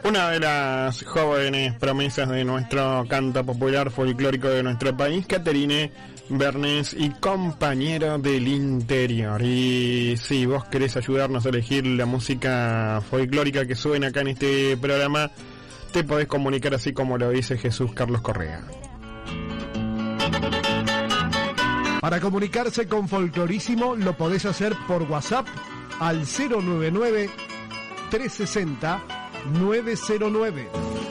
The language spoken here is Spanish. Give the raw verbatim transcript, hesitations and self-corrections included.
Una de las jóvenes promesas de nuestro canto popular folclórico de nuestro país, Caterine Bernes, y compañero del interior. Y si vos querés ayudarnos a elegir la música folclórica que suena acá en este programa, te podés comunicar así como lo dice Jesús Carlos Correa. Para comunicarse con Folclorísimo lo podés hacer por WhatsApp al cero nueve nueve, tres sesenta, nueve cero nueve.